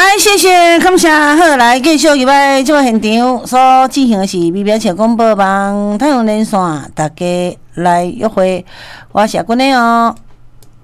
来，谢谢，感谢，好，来继续入来这个现场所进行的是微表情广播网太阳连线，大家来约会，我是君的哦。